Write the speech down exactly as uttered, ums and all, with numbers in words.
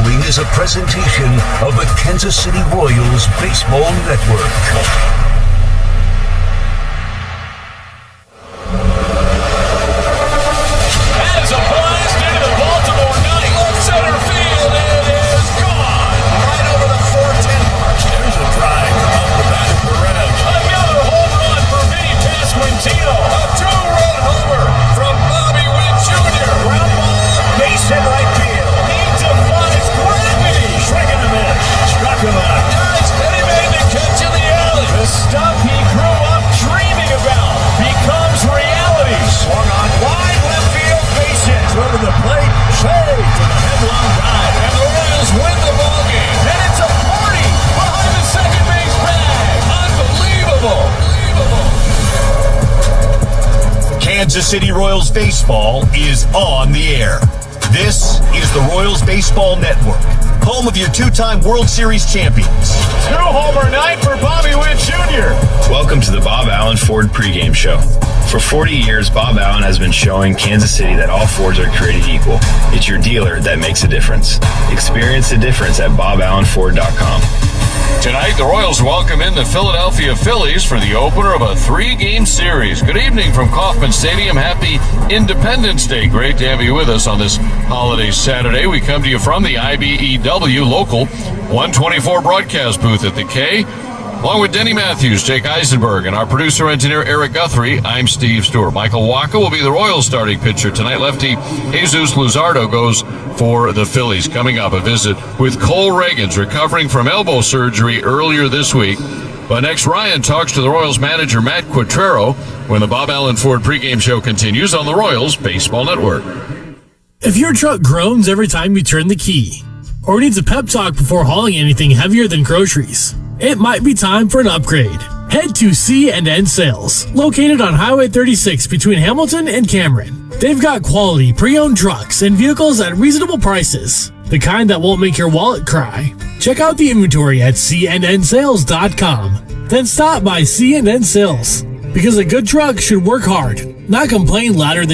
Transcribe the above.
following is a presentation of the Kansas City Royals Baseball Network. Kansas City Royals baseball is on the air. This is the Royals Baseball Network, home of your two-time World Series champions. Two-homer night for Bobby Witt Junior Welcome to the Bob Allen Ford pregame show. For forty years, Bob Allen has been showing Kansas City that all Fords are created equal. It's your dealer that makes a difference. Experience the difference at bob allen ford dot com. Tonight, the Royals welcome in the Philadelphia Phillies for the opener of a three-game series. Good evening from Kauffman Stadium. Happy Independence Day. Great to have you with us on this holiday Saturday. We come to you from the I B E W local one twenty-four broadcast booth at the K. Along with Denny Matthews, Jake Eisenberg, and our producer-engineer Eric Guthrie, I'm Steve Stewart. Michael Wacha will be the Royals starting pitcher tonight. Lefty Jesus Luzardo goes for the Phillies. Coming up, a visit with Cole Reagans, recovering from elbow surgery earlier this week. But next, Ryan talks to the Royals manager Matt Quatrero when the Bob Allen Ford pregame show continues on the Royals Baseball Network. If your truck groans every time you turn the key, or needs a pep talk before hauling anything heavier than groceries, it might be time for an upgrade. Head to C and N Sales, located on Highway thirty-six between Hamilton and Cameron. They've got quality pre-owned trucks and vehicles at reasonable prices, the kind that won't make your wallet cry. Check out the inventory at c n n sales dot com. Then stop by C and N Sales, because a good truck should work hard, not complain louder than